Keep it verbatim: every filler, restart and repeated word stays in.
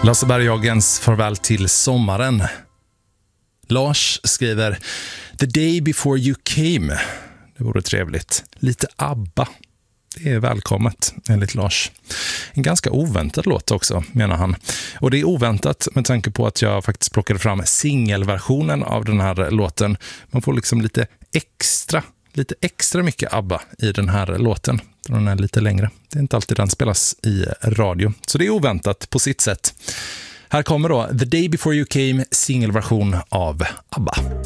Lasse Berghagens farväl till sommaren. Lars skriver The day before you came. Det vore trevligt. Lite ABBA. Det är välkommet, enligt Lars. En ganska oväntad låt också, menar han. Och det är oväntat med tanke på att jag faktiskt plockade fram singelversionen av den här låten. Man får liksom lite extra, lite extra mycket ABBA i den här låten. Den är lite längre. Det är inte alltid den spelas i radio. Så det är oväntat på sitt sätt. Här kommer då The Day Before You Came, singelversion av ABBA.